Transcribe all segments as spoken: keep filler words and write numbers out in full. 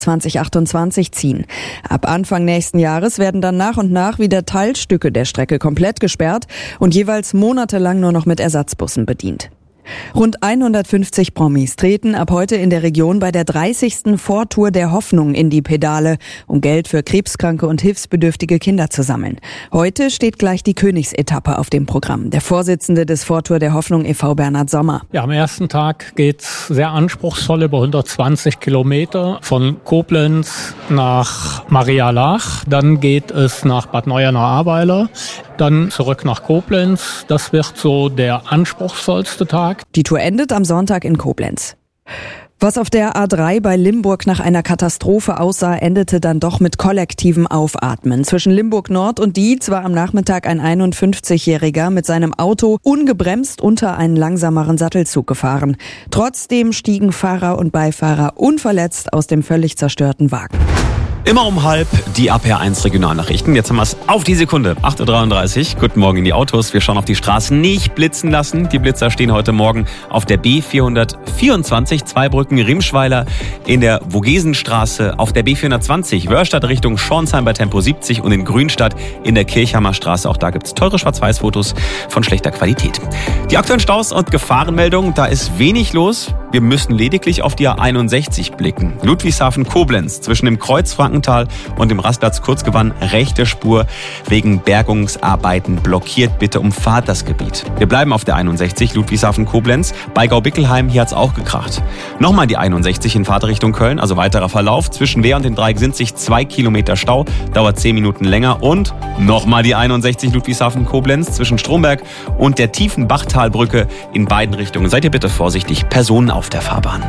zwanzig achtundzwanzig ziehen. Ab Anfang nächsten Jahres werden dann nach und nach wieder Teilstücke der Strecke komplett gesperrt und jeweils monatelang nur noch mit Ersatzbussen bedient. Rund hundertfünfzig Promis treten ab heute in der Region bei der dreißigsten Vortour der Hoffnung in die Pedale, um Geld für krebskranke und hilfsbedürftige Kinder zu sammeln. Heute steht gleich die Königsetappe auf dem Programm. Der Vorsitzende des Vortour der Hoffnung e V, Bernhard Sommer. Ja, am ersten Tag geht's sehr anspruchsvoll über hundertzwanzig Kilometer von Koblenz nach Marialach. Dann geht es nach Bad Neuenahr-Ahrweiler, dann zurück nach Koblenz. Das wird so der anspruchsvollste Tag. Die Tour endet am Sonntag in Koblenz. Was auf der A drei bei Limburg nach einer Katastrophe aussah, endete dann doch mit kollektivem Aufatmen. Zwischen Limburg Nord und Dietz war am Nachmittag ein einundfünfzigjähriger mit seinem Auto ungebremst unter einen langsameren Sattelzug gefahren. Trotzdem stiegen Fahrer und Beifahrer unverletzt aus dem völlig zerstörten Wagen. Immer um halb die A P R eins Regionalnachrichten. Jetzt haben wir es auf die Sekunde. acht Uhr dreiunddreißig. Guten Morgen in die Autos. Wir schauen auf die Straßen. Nicht blitzen lassen. Die Blitzer stehen heute Morgen auf der B vierhundertvierundzwanzig. Zweibrücken Riemschweiler in der Vogesenstraße. Auf der B vierhundertzwanzig Wörstadt Richtung Schornsheim bei Tempo siebzig und in Grünstadt in der Kirchhammer Straße. Auch da gibt es teure Schwarz-Weiß-Fotos von schlechter Qualität. Die aktuellen Staus und Gefahrenmeldungen. Da ist wenig los. Wir müssen lediglich auf die A einundsechzig blicken. Ludwigshafen-Koblenz zwischen dem Kreuz Frankenthal und dem Rastplatz Kurzgewann rechte Spur wegen Bergungsarbeiten blockiert. Bitte umfahrt das Gebiet. Wir bleiben auf der einundsechzig Ludwigshafen-Koblenz. Bei Gau-Bickelheim, hier hat's auch gekracht. Nochmal die einundsechzig in Fahrtrichtung Köln, also weiterer Verlauf. Zwischen Wehr und den Dreieck sind sich zwei Kilometer Stau, dauert zehn Minuten länger. Und nochmal die einundsechzig Ludwigshafen-Koblenz zwischen Stromberg und der tiefen Bachtalbrücke in beiden Richtungen. Seid ihr bitte vorsichtig, Personen auf der Fahrbahn.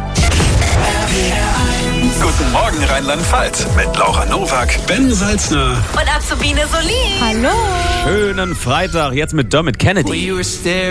Guten Morgen Rheinland-Pfalz mit Laura Nowak, Ben Salzner und Azubine Solin. Hallo. Schönen Freitag, jetzt mit Dermot Kennedy.